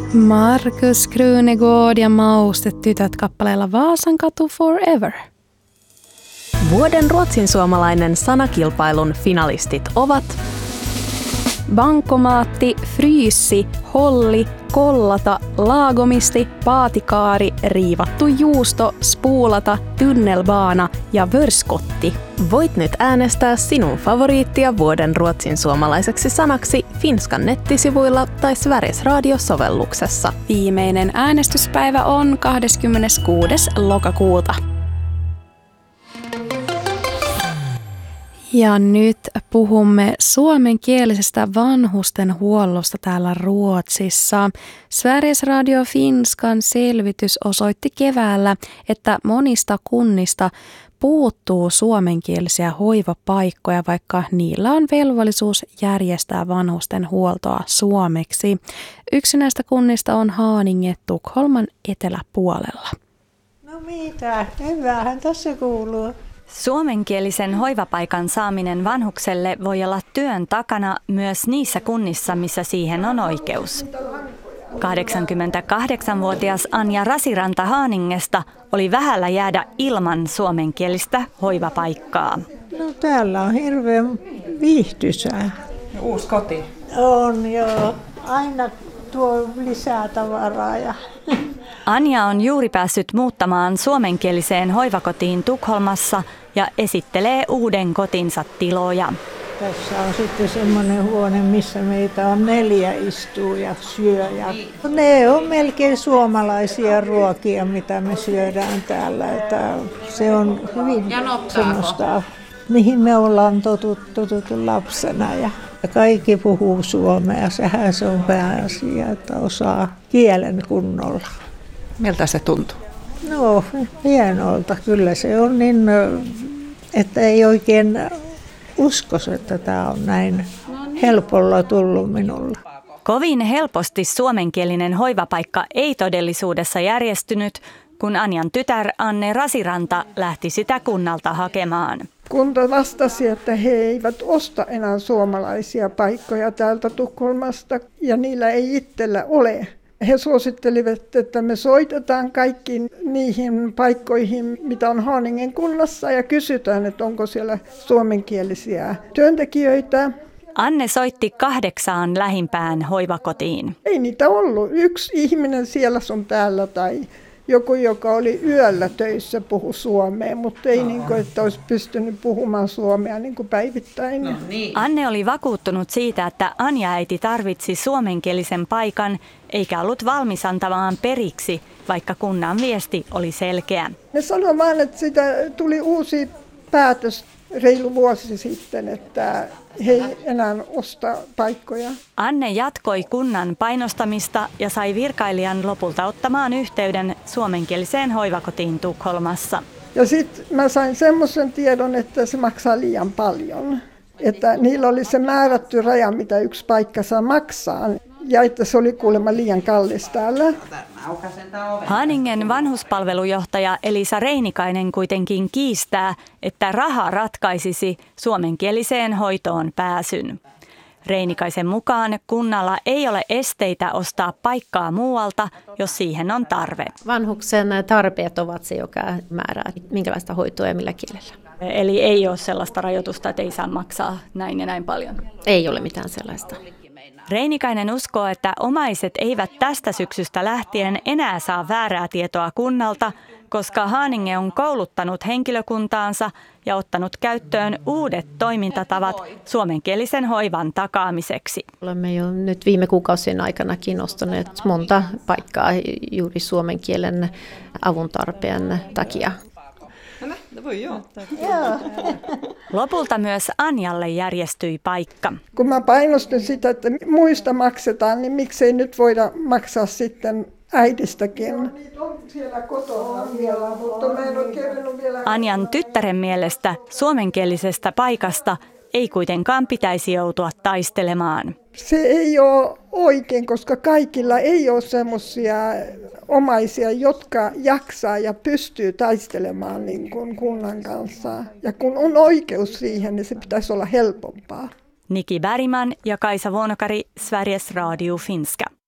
Markus Krunegård ja Maustet tytöt kappaleella Vaasankatu Forever. Vuoden ruotsinsuomalainen sanakilpailun finalistit ovat bankomaatti, fryyssi, holli, kollata, laagomisti, paatikaari, riivattu juusto, spuulata, tunnelbaana ja vörskotti. Voit nyt äänestää sinun favoriittia vuoden ruotsinsuomalaiseksi sanaksi Finskan nettisivuilla tai Sveriges Radio-sovelluksessa. Viimeinen äänestyspäivä on 26. lokakuuta. Ja nyt puhumme suomenkielisestä vanhustenhuollosta täällä Ruotsissa. Sveriges Radio Finskan selvitys osoitti keväällä, että monista kunnista puuttuu suomenkielisiä hoivapaikkoja, vaikka niillä on velvollisuus järjestää vanhusten huoltoa suomeksi. Yksi näistä kunnista on Haninge Tukholman eteläpuolella. No mitä, hyvähän tässä kuuluu. Suomenkielisen hoivapaikan saaminen vanhukselle voi olla työn takana myös niissä kunnissa, missä siihen on oikeus. 88-vuotias Anja Rasiranta Haningesta oli vähällä jäädä ilman suomenkielistä hoivapaikkaa. No täällä on hirveän viihtyisää. Uusi koti. On joo, aina tuo lisää tavaraa. Anja on juuri päässyt muuttamaan suomenkieliseen hoivakotiin Tukholmassa ja esittelee uuden kotinsa tiloja. Tässä on sitten semmoinen huone, missä meitä on 4 istuu ja syö. Ja ne on melkein suomalaisia ruokia, mitä me syödään täällä. Että se on hyvin semmoista, mihin me ollaan totuttu lapsena. Ja kaikki puhuu suomea. Sehän se on pääasia, että osaa kielen kunnolla. Miltä se tuntuu? No, hienolta. Kyllä se on niin, että ei oikein uskoisi, että tämä on näin helpolla tullut minulle. Kovin helposti suomenkielinen hoivapaikka ei todellisuudessa järjestynyt, kun Anjan tytär Anne Rasiranta lähti sitä kunnalta hakemaan. Kunta vastasi, että he eivät osta enää suomalaisia paikkoja täältä Tukholmasta ja niillä ei itsellä ole. He suosittelivat, että me soitetaan kaikkiin niihin paikkoihin, mitä on Haningen kunnassa ja kysytään, että onko siellä suomenkielisiä työntekijöitä. Anne soitti 8 lähimpään hoivakotiin. Ei niitä ollut. Yksi ihminen siellä sun täällä tai joku, joka oli yöllä töissä, puhui suomea, mutta ei niin kuin, että olisi pystynyt puhumaan suomea niin kuin päivittäin. No niin. Anne oli vakuuttunut siitä, että Anja-äiti tarvitsi suomenkielisen paikan, eikä ollut valmis antamaan periksi, vaikka kunnan viesti oli selkeä. Ne sanoi vaan, että siitä tuli uusi päätös reilu vuosi sitten, että he ei enää osta paikkoja. Anne jatkoi kunnan painostamista ja sai virkailijan lopulta ottamaan yhteyden suomenkieliseen hoivakotiin Tukholmassa. Ja sitten mä sain semmoisen tiedon, että se maksaa liian paljon. Että niillä oli se määrätty raja, mitä yksi paikka saa maksaa. Ja että se oli kuulemma liian kallis täällä. Haningen vanhuspalvelujohtaja Elisa Reinikainen kuitenkin kiistää, että raha ratkaisisi suomenkieliseen hoitoon pääsyn. Reinikaisen mukaan kunnalla ei ole esteitä ostaa paikkaa muualta, jos siihen on tarve. Vanhuksen tarpeet ovat se, joka määrää, minkälaista hoitoa ja millä kielellä. Eli ei ole sellaista rajoitusta, että ei saa maksaa näin ja näin paljon? Ei ole mitään sellaista. Reinikainen uskoo, että omaiset eivät tästä syksystä lähtien enää saa väärää tietoa kunnalta, koska Haninge on kouluttanut henkilökuntaansa ja ottanut käyttöön uudet toimintatavat suomenkielisen hoivan takaamiseksi. Olemme jo nyt viime kuukausien aikanakin ostaneet monta paikkaa juuri suomen kielen avun tarpeen takia. Lopulta myös Anjalle järjestyi paikka. Kun mä painostin sitä, että muista maksetaan, niin miksei nyt voida maksaa sitten äidistäkin. Siellä kotona vielä, mutta mä en ole kerännyt vielä. Anjan tyttären mielestä suomenkielisestä paikasta ei kuitenkaan pitäisi joutua taistelemaan. Se ei ole oikein, koska kaikilla ei ole semmoisia omaisia, jotka jaksaa ja pystyy taistelemaan niin kuin kunnan kanssa. Ja kun on oikeus siihen, niin se pitäisi olla helpompaa. Niki Bergman ja Kaisa Vuonokari, Sveriges Radio Finska.